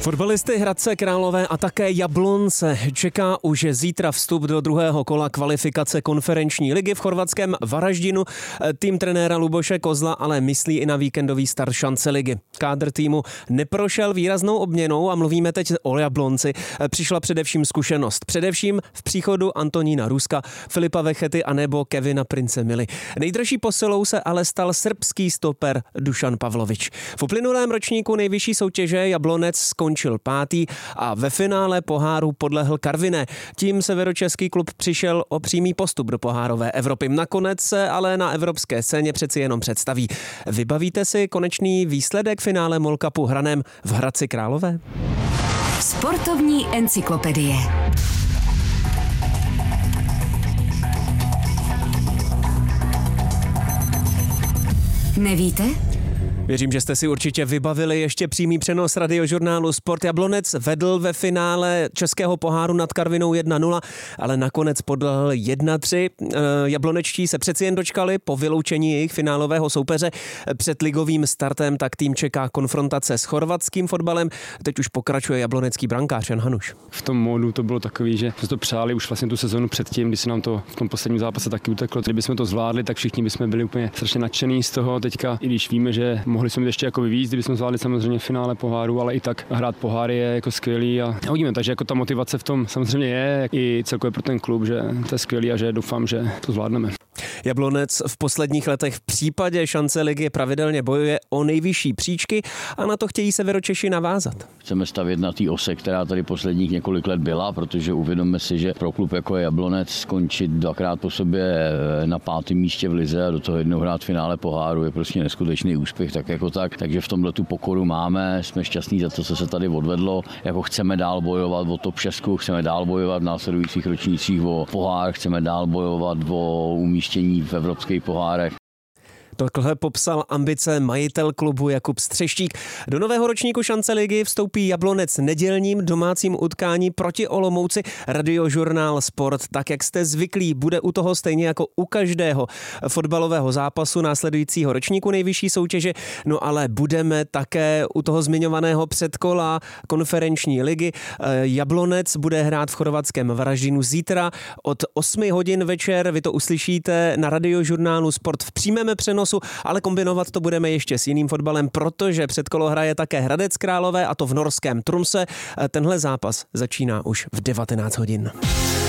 Fotbalisty Hradce Králové a také Jablonce čeká už zítra vstup do druhého kola kvalifikace konferenční ligy v chorvatském Varaždinu. Tým trenéra Luboše Kozla ale myslí i na víkendový start šance ligy. Kádr týmu neprošel výraznou obměnou a mluvíme teď o Jablonci. Přišla především zkušenost. Především v příchodu Antonína Ruska, Filipa Vechety a nebo Kevina Prince Mily. Nejdražší posilou se ale stal srbský stoper Dušan Pavlovič. V uplynulém ročníku nejvyšší soutěže Jablonec skončil 5. a ve finále poháru podlehl Karviné. Tím severočeský klub přišel o přímý postup do pohárové Evropy. Nakonec se ale na evropské scéně přeci jenom představí. Vybavíte si konečný výsledek finále MOL Cupu hraném v Hradci Králové? Sportovní encyklopedie. Nevíte? Věřím, že jste si určitě vybavili ještě přímý přenos radiožurnálu Sport. Jablonec vedl ve finále českého poháru nad Karvinou 1-0, ale nakonec podlehl 1-3. Jablonečtí se přeci jen dočkali po vyloučení jejich finálového soupeře. Před ligovým startem tak tým čeká konfrontace s chorvatským fotbalem. Teď už pokračuje jablonecký brankář Jan Hanuš. V tom módu to bylo takový, že jsme to přáli už vlastně tu sezonu předtím, když se nám to v tom posledním zápase taky uteklo. Kdybychom to zvládli, tak všichni bychom byli úplně strašně nadšení z toho. Teďka, i když víme, že mohli jsme ještě jako víc, kdybychom zvládli samozřejmě finále poháru, ale i tak hrát poháry je jako skvělý a uvidíme, takže jako ta motivace v tom samozřejmě je i celkově pro ten klub, že to je skvělý a že doufám, že to zvládneme. Jablonec v posledních letech v případě šance ligy pravidelně bojuje o nejvyšší příčky a na to chtějí Severočeši navázat. Chceme stavět na té ose, která tady posledních několik let byla, protože uvědomme si, že pro klub jako je Jablonec skončit dvakrát po sobě na 5. místě v lize a do toho jednou hrát v finále poháru je prostě neskutečný úspěch, tak jako tak. Takže v tomhle tu pokoru máme, jsme šťastní za to, co se tady odvedlo. Jako chceme dál bojovat o top 6, chceme dál bojovat v následujících ročnících o pohár, chceme dál bojovat o umístění v evropských pohárech. Tohle popsal ambice majitel klubu Jakub Střeštík. Do nového ročníku šance ligy vstoupí Jablonec nedělním domácím utkání proti Olomouci. Radiožurnál Sport, tak jak jste zvyklí, bude u toho stejně jako u každého fotbalového zápasu následujícího ročníku nejvyšší soutěže. No ale budeme také u toho zmiňovaného předkola konferenční ligy. Jablonec bude hrát v chorvatském Varaždinu zítra od 8 hodin večer. Vy to uslyšíte na radiožurnálu Sport v přímém přenosu, ale kombinovat to budeme ještě s jiným fotbalem, protože předkolo hraje také Hradec Králové a to v norském Tromsø. Tenhle zápas začíná už v 19 hodin.